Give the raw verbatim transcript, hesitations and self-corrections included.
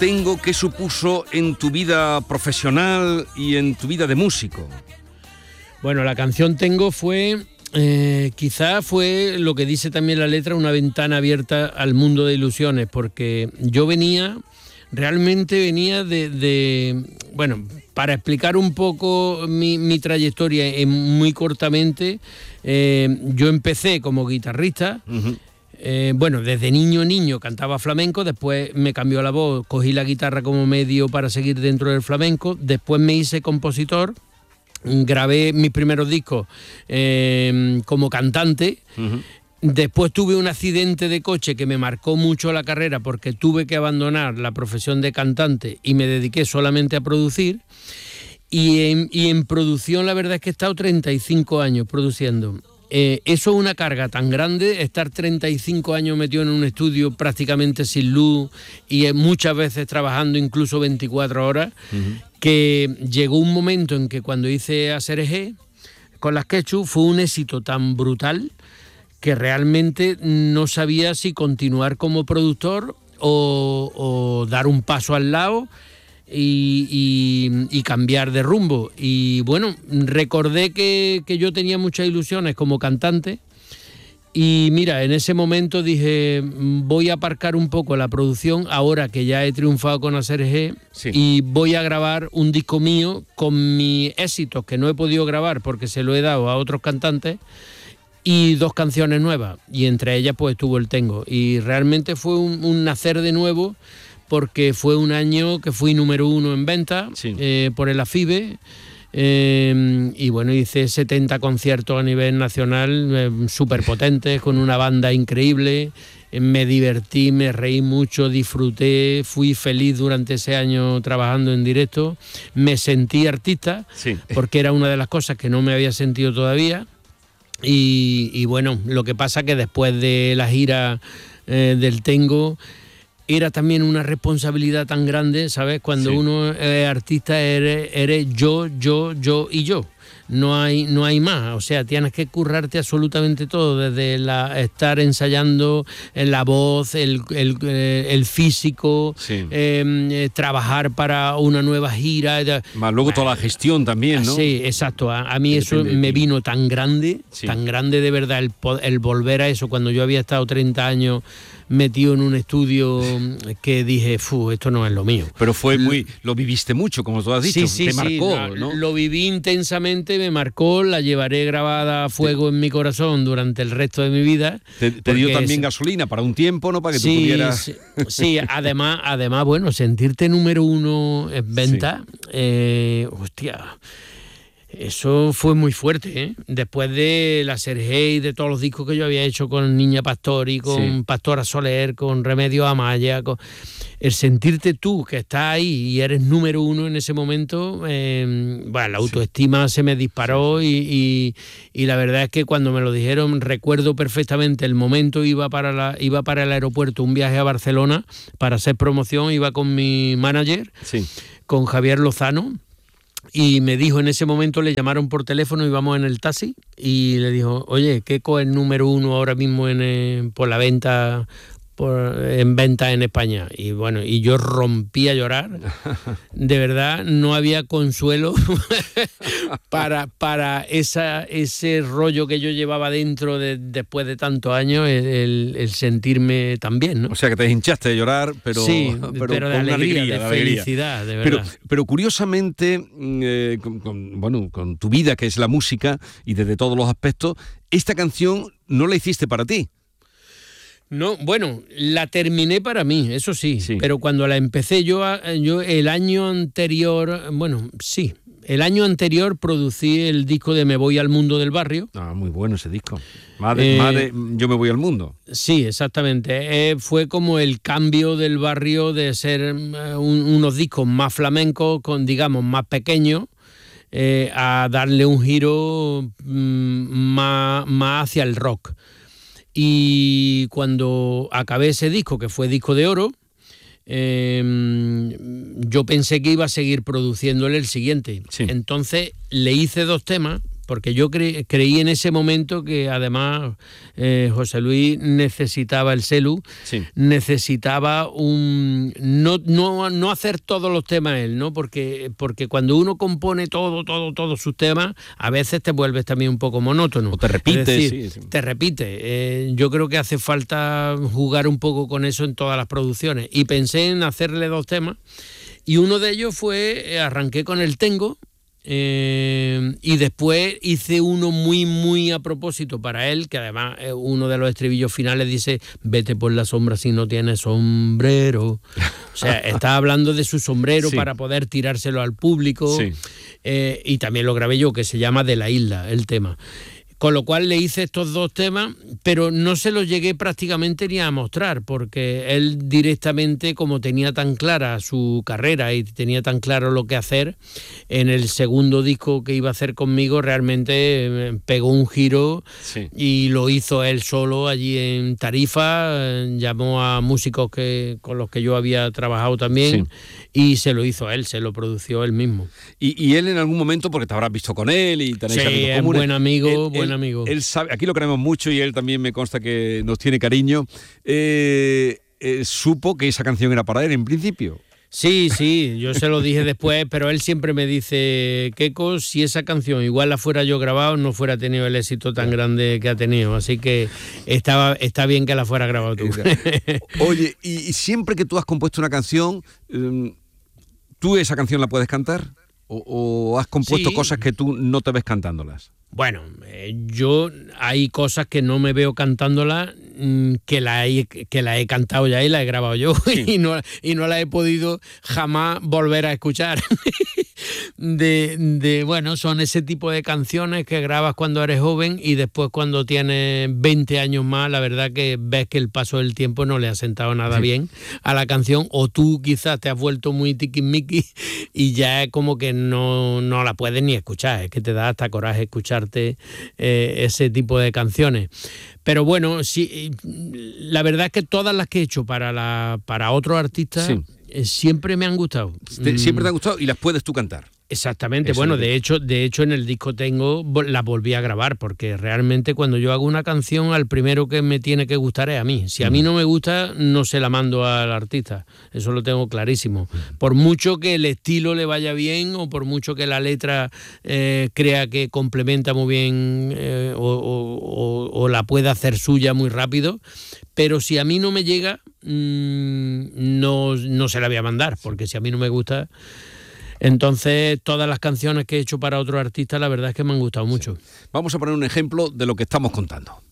Tengo, ¿qué supuso en tu vida profesional y en tu vida de músico? Bueno, la canción Tengo fue, eh, quizá fue lo que dice también la letra, una ventana abierta al mundo de ilusiones, porque yo venía, realmente venía de, de bueno, para explicar un poco mi, mi trayectoria eh, muy cortamente, eh, yo empecé como guitarrista. Uh-huh. Eh, bueno, desde niño niño cantaba flamenco, después me cambió la voz, cogí la guitarra como medio para seguir dentro del flamenco, después me hice compositor, grabé mis primeros discos eh, como cantante. Uh-huh. Después tuve un accidente de coche que me marcó mucho la carrera porque tuve que abandonar la profesión de cantante y me dediqué solamente a producir. Y en, y en producción la verdad es que he estado treinta y cinco años produciendo. Eh, eso es una carga tan grande, estar treinta y cinco años metido en un estudio prácticamente sin luz y eh, muchas veces trabajando incluso veinticuatro horas, uh-huh. que llegó un momento en que cuando hice A Serejé con las Quechu fue un éxito tan brutal que realmente no sabía si continuar como productor o, o dar un paso al lado y, y, y cambiar de rumbo. Y bueno, recordé que, que yo tenía muchas ilusiones como cantante y mira, en ese momento dije, voy a aparcar un poco la producción ahora que ya he triunfado con A Serejé, sí. Y voy a grabar un disco mío con mis éxitos que no he podido grabar porque se lo he dado a otros cantantes y dos canciones nuevas, y entre ellas pues estuvo el Tengo, y realmente fue un, un nacer de nuevo porque fue un año que fui número uno en venta, sí. eh, por el AFIBE, eh, y bueno, hice setenta conciertos a nivel nacional, eh, súper potentes, con una banda increíble, eh, me divertí, me reí mucho, disfruté, fui feliz durante ese año trabajando en directo, me sentí artista, sí. porque era una de las cosas que no me había sentido todavía. Y, y bueno, lo que pasa que después de la gira eh, del Tengo era también una responsabilidad tan grande, ¿sabes? Cuando sí. uno es artista eres, eres yo, yo, yo y yo. No hay, no hay más, o sea, tienes que currarte absolutamente todo, desde la, estar ensayando la voz, el, el, el físico, sí. eh, trabajar para una nueva gira. Más luego toda la gestión también, ¿no? Sí, exacto, a, a mí eso me vino tan grande, sí. tan grande de verdad, el, el volver a eso, cuando yo había estado treinta años metido en un estudio que dije, fu, esto no es lo mío. Pero fue muy, lo viviste mucho, como tú has dicho, sí, sí, te sí, marcó, lo, ¿no? Lo viví intensamente, me marcó, la llevaré grabada a fuego sí. en mi corazón durante el resto de mi vida. Te, te dio también es, gasolina para un tiempo, ¿no? Para que sí, tú pudieras... Sí, sí, además, además, bueno, sentirte número uno en venta, sí. eh, hostia... Eso fue muy fuerte, ¿eh? Después de la Serejé y de todos los discos que yo había hecho con Niña Pastori, con sí. Pastora Soler, con Remedios Amaya, con... el sentirte tú que estás ahí y eres número uno en ese momento, eh, bueno, la autoestima sí. se me disparó sí, sí. Y, y, y la verdad es que cuando me lo dijeron recuerdo perfectamente el momento, iba para, la, iba para el aeropuerto, un viaje a Barcelona para hacer promoción, iba con mi manager, sí. con Javier Lozano. Y me dijo en ese momento, le llamaron por teléfono, íbamos en el taxi y le dijo, oye, Keiko es número uno ahora mismo en, eh, por la venta, por, en venta en España. Y bueno, y yo rompí a llorar. De verdad, no había consuelo para, para esa, ese rollo que yo llevaba dentro de, después de tantos años, el, el sentirme tan bien, ¿no? O sea, que te hinchaste de llorar, pero, sí, pero, pero de con alegría, alegría, de, de felicidad, de pero, verdad. pero curiosamente, eh, con, con, bueno, con tu vida, que es la música, y desde todos los aspectos, esta canción no la hiciste para ti. No, bueno, la terminé para mí, eso sí, sí, pero cuando la empecé yo, yo el año anterior, bueno, sí, el año anterior producí el disco de Me Voy al Mundo del Barrio. Ah, muy bueno ese disco. Madre, eh, madre, yo me voy al mundo. Sí, exactamente. Eh, fue como el cambio del barrio de ser un, unos discos más flamencos, con digamos más pequeños, eh, a darle un giro mmm, más, más hacia el rock. Y cuando acabé ese disco, que fue disco de oro, eh, yo pensé que iba a seguir produciéndole el siguiente. Sí. Entonces le hice dos temas porque yo cre- creí en ese momento que además eh, José Luis necesitaba el celu, Sí. necesitaba un no, no, no hacer todos los temas él, ¿no? Porque, porque cuando uno compone todo, todo, todos sus temas, a veces te vuelves también un poco monótono. O te repites, Es decir, sí, sí. te repite. Eh, yo creo que hace falta jugar un poco con eso en todas las producciones. Y pensé en hacerle dos temas. Y uno de ellos fue, eh, arranqué con el Tengo, eh, y después hice uno muy, muy a propósito para él, que además eh, uno de los estribillos finales dice, vete por la sombra si no tienes sombrero. O sea, está hablando de su sombrero Sí. para poder tirárselo al público. Sí. Eh, y también lo grabé yo, que se llama De la Isla, el tema. Con lo cual le hice estos dos temas, pero no se los llegué prácticamente ni a mostrar, porque él directamente, como tenía tan clara su carrera y tenía tan claro lo que hacer, en el segundo disco que iba a hacer conmigo realmente eh, pegó un giro Sí. y lo hizo él solo allí en Tarifa, eh, llamó a músicos que, con los que yo había trabajado también, y se lo hizo él, se lo produció él mismo. Y, y él en algún momento, porque te habrás visto con él y tenéis Sí, amigos es comunes, buen amigo, él- buen él- amigo. Él sabe, aquí lo queremos mucho y él también me consta que nos tiene cariño. Eh, eh, supo que esa canción era para él en principio. Sí, sí, yo se lo dije después, pero él siempre me dice, Keiko, si esa canción igual la fuera yo grabado, no fuera tenido el éxito tan grande que ha tenido, así que estaba, está bien que la fuera grabado tú. Oye, y, y siempre que tú has compuesto una canción, eh, ¿tú esa canción la puedes cantar? ¿O, o has compuesto Sí. cosas que tú no te ves cantándolas? Bueno, eh, yo hay cosas que no me veo cantándolas, mm, que la he, que la he cantado ya y la he grabado yo, Sí. y, no, y no la he podido jamás volver a escuchar. de, de, bueno, son ese tipo de canciones que grabas cuando eres joven y después cuando tienes veinte años más, la verdad que ves que el paso del tiempo no le ha sentado nada Sí. bien a la canción, o tú quizás te has vuelto muy tiquismiqui y ya es como que no, no la puedes ni escuchar, es que te da hasta coraje escucharte eh, ese tipo de canciones. Pero bueno, sí, la verdad es que todas las que he hecho para, la, para otros artistas Sí. eh, siempre me han gustado. Te- Mm, siempre te han gustado y las puedes tú cantar. Exactamente, Eso bueno, es lo que- de hecho, de hecho en el disco Tengo vo- la volví a grabar, porque realmente cuando yo hago una canción, al primero que me tiene que gustar es a mí. Si a mí no me gusta, no se la mando al artista, eso lo tengo clarísimo. Por mucho que el estilo le vaya bien o por mucho que la letra eh, crea que complementa muy bien eh, o, o- o- o la pueda hacer suya muy rápido, pero si a mí no me llega, mmm, no, no se la voy a mandar, porque si a mí no me gusta... Entonces, todas las canciones que he hecho para otros artistas, la verdad es que me han gustado mucho. Vamos a poner un ejemplo de lo que estamos contando.